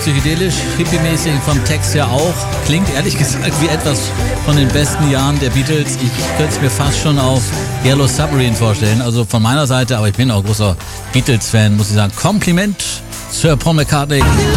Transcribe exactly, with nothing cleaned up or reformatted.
psychedelisch, hippie-mäßig, vom Text her auch. Klingt ehrlich gesagt wie etwas von den besten Jahren der Beatles. Ich könnte es mir fast schon auf Yellow Submarine vorstellen. Also von meiner Seite, aber ich bin auch großer Beatles-Fan, muss ich sagen. Kompliment, Sir Paul McCartney.